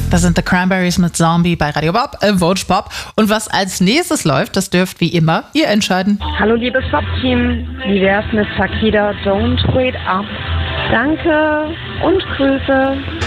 Das sind The Cranberries mit Zombie bei Radio Bob, Vote Pop. Und was als nächstes läuft, das dürft wie immer ihr entscheiden. Hallo liebes Pop-Team, wie wär's mit Takida Don't Wait Up? Danke und Grüße.